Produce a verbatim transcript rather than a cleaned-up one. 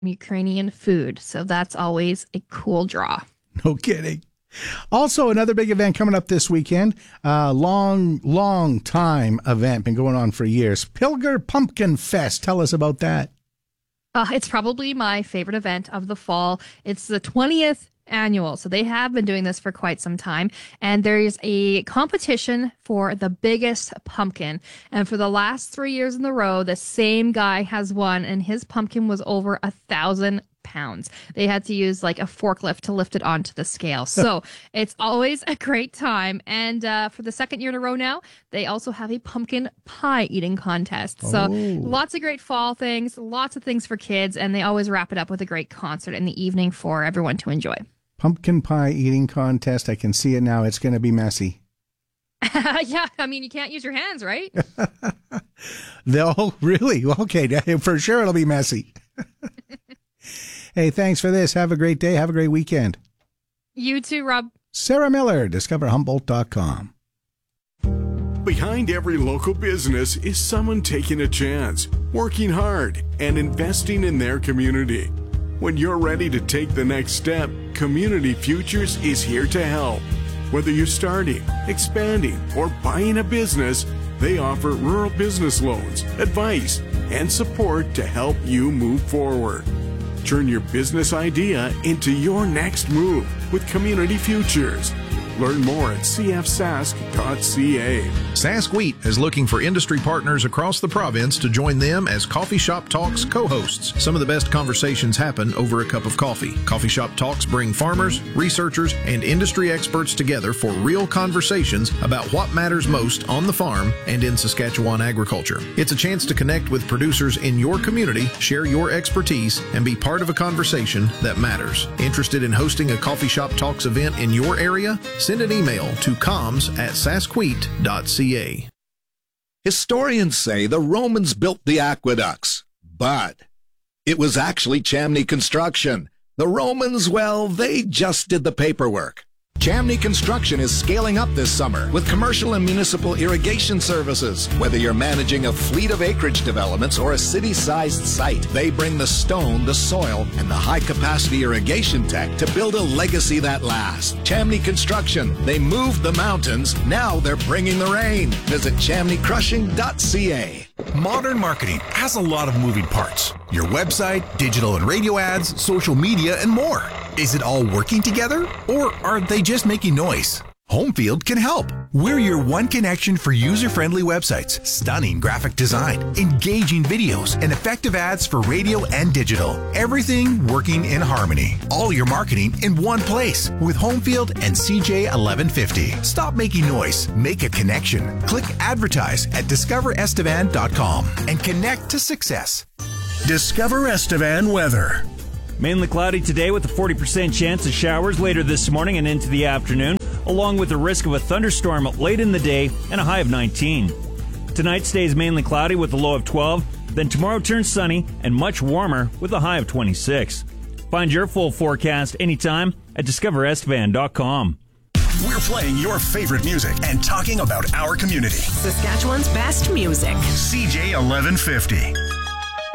Ukrainian food. So that's always a cool draw. No kidding. Also, another big event coming up this weekend. Uh, long, long time event, been going on for years. Pilger Pumpkin Fest. Tell us about that. Uh, it's probably my favorite event of the fall. It's the twentieth annual. So they have been doing this for quite some time. And there is a competition for the biggest pumpkin. And for the last three years in a row, the same guy has won, and his pumpkin was over a thousand pounds. They had to use like a forklift to lift it onto the scale. So it's always a great time. And uh, for the second year in a row now, they also have a pumpkin pie eating contest. So Oh. lots of great fall things, lots of things for kids, and they always wrap it up with a great concert in the evening for everyone to enjoy. Pumpkin pie eating contest. I can see it now. It's going to be messy. Yeah, I mean, you can't use your hands, right? They'll really? Okay, for sure it'll be messy. Hey, thanks for this. Have a great day. Have a great weekend. You too, Rob. Sarah Miller, discover humboldt dot com. Behind every local business is someone taking a chance, working hard, and investing in their community. When you're ready to take the next step, Community Futures is here to help. Whether you're starting, expanding, or buying a business, they offer rural business loans, advice, and support to help you move forward. Turn your business idea into your next move with Community Futures. Learn more at c f sask dot c a. Sask Wheat is looking for industry partners across the province to join them as Coffee Shop Talks co-hosts. Some of the best conversations happen over a cup of coffee. Coffee Shop Talks bring farmers, researchers, and industry experts together for real conversations about what matters most on the farm and in Saskatchewan agriculture. It's a chance to connect with producers in your community, share your expertise, and be part of a conversation that matters. Interested in hosting a Coffee Shop Talks event in your area? Send an email to comms at sasqueet dot c a. Historians say the Romans built the aqueducts, but it was actually Chamney Construction. The Romans, well, they just did the paperwork. Chamney Construction is scaling up this summer with commercial and municipal irrigation services. Whether you're managing a fleet of acreage developments or a city-sized site, they bring the stone, the soil, and the high-capacity irrigation tech to build a legacy that lasts. Chamney Construction, they moved the mountains, now they're bringing the rain. Visit chamney crushing dot c a. Modern marketing has a lot of moving parts. Your website, digital and radio ads, social media, and more. Is it all working together, or are they just making noise? Homefield can help. We're your one connection for user-friendly websites, stunning graphic design, engaging videos, and effective ads for radio and digital. Everything working in harmony. All your marketing in one place with Homefield and C J eleven fifty. Stop making noise. Make a connection. Click advertise at discover estevan dot com and connect to success. Discover Estevan weather. Mainly cloudy today with a forty percent chance of showers later this morning and into the afternoon, along with the risk of a thunderstorm late in the day and a high of nineteen. Tonight stays mainly cloudy with a low of twelve, then tomorrow turns sunny and much warmer with a high of twenty-six. Find your full forecast anytime at discover estevan dot com. We're playing your favorite music and talking about our community. Saskatchewan's best music. C J eleven fifty.